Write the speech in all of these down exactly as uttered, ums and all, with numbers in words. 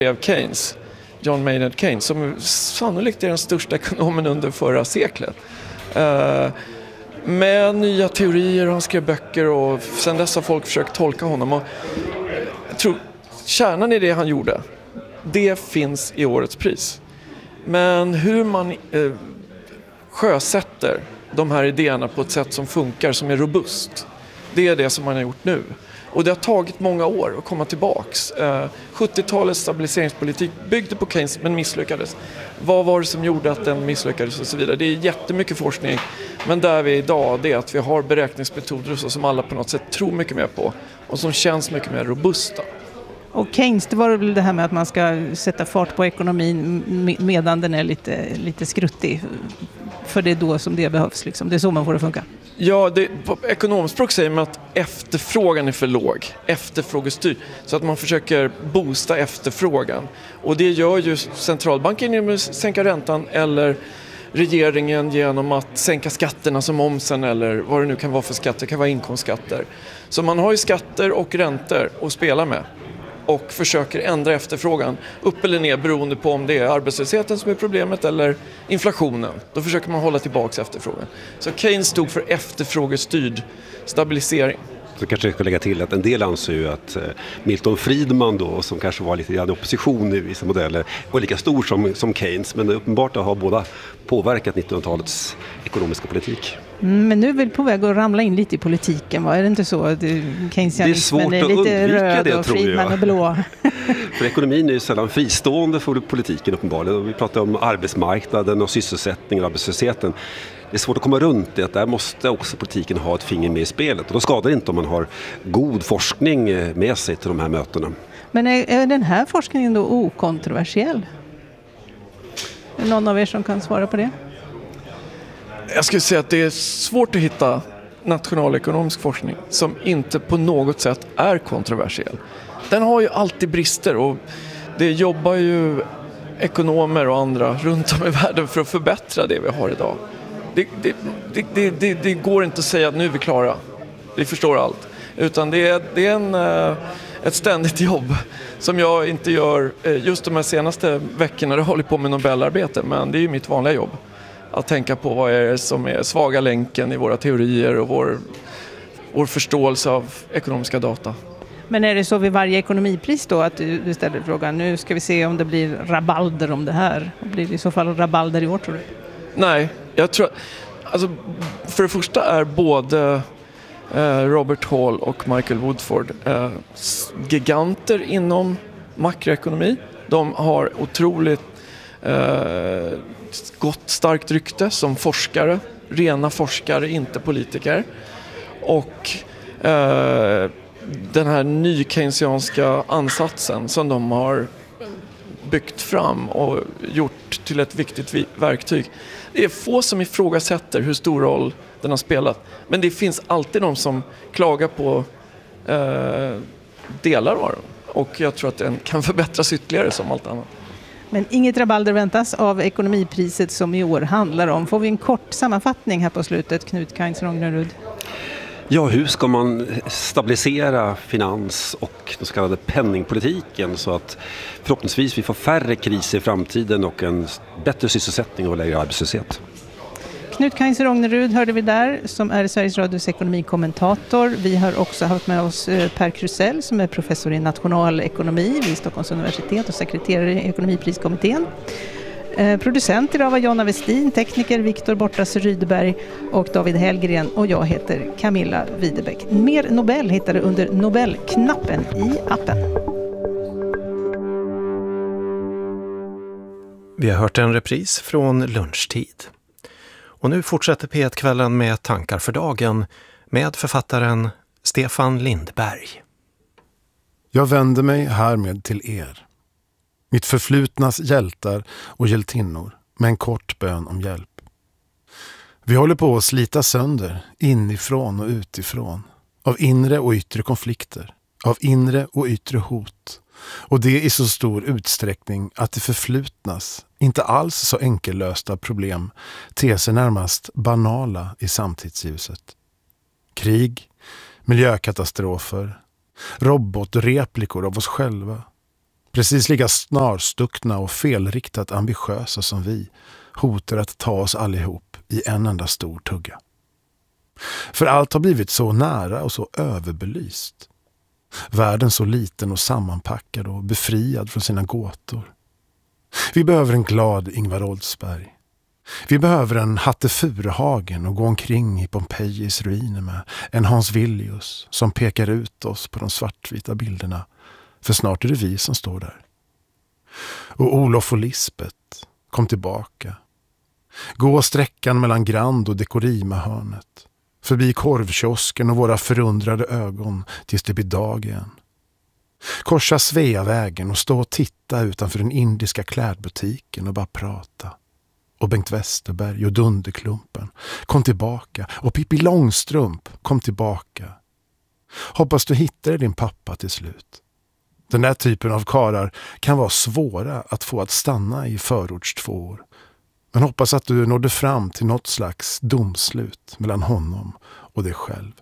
Keynes, John Maynard Keynes, som sannolikt är den största ekonomen under förra seklet. Uh, med nya teorier, han skrev böcker och sen dess har folk försökt tolka honom. Och jag tror kärnan i det han gjorde, det finns i årets pris. Men hur man uh, sjösätter de här idéerna på ett sätt som funkar, som är robust, det är det som man har gjort nu. Och det har tagit många år att komma tillbaks. Eh, sjuttiotalets stabiliseringspolitik byggde på Keynes men misslyckades. Vad var det som gjorde att den misslyckades och så vidare? Det är jättemycket forskning. Men där vi är idag, det är att vi har beräkningsmetoder så som alla på något sätt tror mycket mer på. Och som känns mycket mer robusta. Och Keynes, det var väl det här med att man ska sätta fart på ekonomin medan den är lite, lite skruttig. För det är då som det behövs. Liksom. Det är så man får det funka. Ja, det, på ekonomspråk säger man att efterfrågan är för låg, efterfrågestyrd, så att man försöker boosta efterfrågan. Och det gör ju centralbanken genom att sänka räntan eller regeringen genom att sänka skatterna som momsen eller vad det nu kan vara för skatter, det kan vara inkomstskatter. Så man har ju skatter och räntor att spela med och försöker ändra efterfrågan upp eller ner beroende på om det är arbetslösheten som är problemet eller inflationen. Då försöker man hålla tillbaka efterfrågan. Så Keynes stod för efterfrågestyrd stabilisering. Så kanske jag ska lägga till att en del anser ju att Milton Friedman då, som kanske var lite i opposition i vissa modeller, var lika stor som, som Keynes, men det är uppenbart att ha båda påverkat nittonhundratalets ekonomiska politik. Mm, men nu är vi på väg att ramla in lite i politiken, va? Är det inte så att keynesianismen är, är lite röd det, och Friedman är blå? För ekonomin är ju sällan fristående för politiken uppenbarligen. Vi pratar om arbetsmarknaden och sysselsättningen och arbetslösheten. Det är svårt att komma runt det, att där måste också politiken ha ett finger med i spelet. Och då skadar det inte om man har god forskning med sig till de här mötena. Men är, är den här forskningen då okontroversiell? Är det någon av er som kan svara på det? Jag skulle säga att det är svårt att hitta nationalekonomisk forskning som inte på något sätt är kontroversiell. Den har ju alltid brister och det jobbar ju ekonomer och andra runt om i världen för att förbättra det vi har idag. Det, det, det, det, det, det går inte att säga att nu är vi klara, vi förstår allt. Utan det är, det är en, ett ständigt jobb som jag inte gör just de här senaste veckorna. Det håller på med Nobelarbete, men det är ju mitt vanliga jobb. Att tänka på vad är det som är svaga länken i våra teorier och vår, vår förståelse av ekonomiska data. Men är det så vid varje ekonomipris då att du ställer frågan, nu ska vi se om det blir rabalder om det här? Blir det i så fall rabalder i år, tror du? Nej, jag tror alltså, för det första är både eh, Robert Hall och Michael Woodford eh, giganter inom makroekonomi. De har otroligt eh, gott starkt rykte som forskare, rena forskare, inte politiker. Och eh, den här ny keynesianska ansatsen som de har byggt fram och gjort till ett viktigt verktyg. Det är få som ifrågasätter hur stor roll den har spelat. Men det finns alltid de som klagar på eh, delar av den. Och jag tror att den kan förbättras ytterligare som allt annat. Men inget rabalder väntas av ekonomipriset som i år handlar om. Får vi en kort sammanfattning här på slutet, Knut Kainz-Rognerud? Ja, hur ska man stabilisera finans och den så kallade penningpolitiken så att förhoppningsvis vi får färre kriser i framtiden och en bättre sysselsättning och lägre arbetslöshet? Knut Kainz-Rognerud hörde vi där, som är Sveriges Radios ekonomikommentator. Vi har också haft med oss Per Krusell som är professor i nationalekonomi vid Stockholms universitet och sekreterare i ekonomipriskommittén. Eh, producent idag var Jonna Westin, tekniker Viktor Bortas Rydberg och David Hellgren, och jag heter Camilla Widebeck. Mer Nobel hittar du under Nobelknappen i appen. Vi har hört en repris från lunchtid. Och nu fortsätter P ett-kvällen med tankar för dagen med författaren Stefan Lindberg. Jag vänder mig härmed till er, mitt förflutnas hjältar och hjältinnor, med en kort bön om hjälp. Vi håller på att slita sönder, inifrån och utifrån, av inre och yttre konflikter, av inre och yttre hot, och det i så stor utsträckning att det förflutnas, inte alls så enkellösta problem ter sig närmast banala i samtidsljuset. Krig, miljökatastrofer, robotreplikor av oss själva, Precis lika snarstuckna och felriktat ambitiösa som vi, hotar att ta oss allihop i en enda stor tugga. För allt har blivit så nära och så överbelyst. Världen så liten och sammanpackad och befriad från sina gåtor. Vi behöver en glad Ingvar Oldsberg. Vi behöver en Hatte Furuhagen och gå omkring i Pompejis ruiner med en Hans Villius som pekar ut oss på de svartvita bilderna. För snart är det vi som står där. Och Olof och Lisbeth, kom tillbaka. Gå sträckan mellan Grand och Dekorima-hörnet. Förbi korvkiosken och våra förundrade ögon tills det blir dag igen. Korsa Sveavägen och stå och titta utanför den indiska klädbutiken och bara prata. Och Bengt Westerberg och Dunderklumpen, kom tillbaka. Och Pippi Långstrump, kom tillbaka. Hoppas du hittar din pappa till slut. Den där typen av karar kan vara svåra att få att stanna i förorts två år. Men hoppas att du nådde fram till något slags domslut mellan honom och dig själv.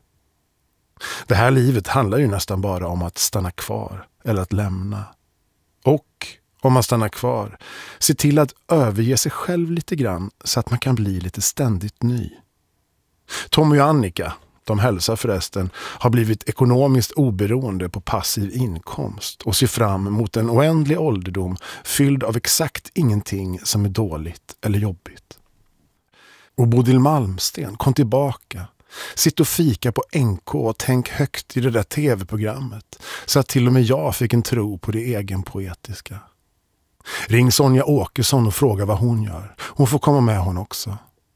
Det här livet handlar ju nästan bara om att stanna kvar eller att lämna. Och om man stannar kvar, se till att överge sig själv lite grann så att man kan bli lite ständigt ny. Tommy och Annika, de hälsar förresten, har blivit ekonomiskt oberoende på passiv inkomst och ser fram mot en oändlig ålderdom fylld av exakt ingenting som är dåligt eller jobbigt. Och Bodil Malmsten, kom tillbaka. Sitt och fika på N K och tänk högt i det där tv-programmet så att till och med jag fick en tro på det egenpoetiska. Ring Sonja Åkesson och fråga vad hon gör. Hon får komma med hon också.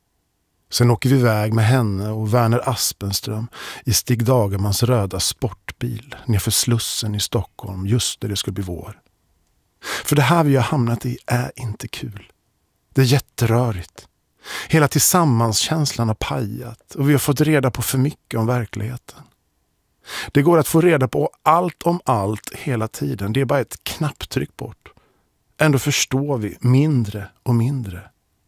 Sen åker vi iväg med henne och Werner Aspenström i Stig Dagermans röda sportbil nerför Slussen i Stockholm just när det skulle bli vår. För det här vi har hamnat i är inte kul. Det är jätterörigt. Hela tillsammanskänslan har pajat och vi har fått reda på för mycket om verkligheten. Det går att få reda på allt om allt hela tiden. Det är bara ett knapptryck bort. Ändå förstår vi mindre och mindre.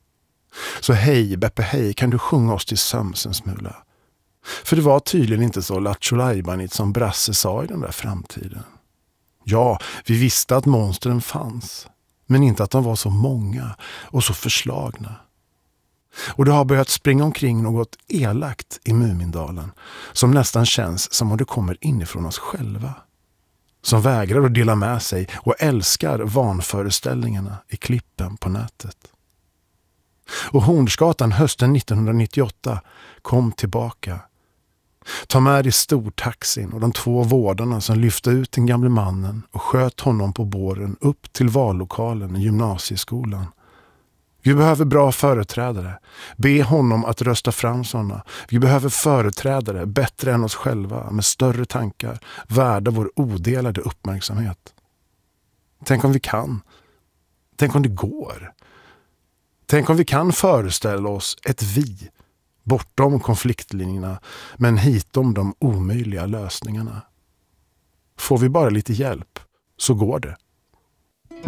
Så hej Beppe hej, kan du sjunga oss till sömns en smula? För det var tydligen inte så lattjolajbanigt som Brasse sa i den där framtiden. Ja, vi visste att monstren fanns. Men inte att de var så många och så förslagna. Och det har börjat springa omkring något elakt i Mumindalen som nästan känns som om det kommer inifrån oss själva. Som vägrar att dela med sig och älskar vanföreställningarna i klippen på nätet. Och Hornsgatan hösten nittonhundranittioåtta kom tillbaka. Ta med dig stortaxin och de två vårdarna som lyfte ut den gamle mannen och sköt honom på båren upp till vallokalen i gymnasieskolan. Vi behöver bra företrädare. Be honom att rösta fram sådana. Vi behöver företrädare bättre än oss själva med större tankar, värda vår odelade uppmärksamhet. Tänk om vi kan. Tänk om det går. Tänk om vi kan föreställa oss ett vi, bortom konfliktlinjerna, men hitom de omöjliga lösningarna. Får vi bara lite hjälp, så går det.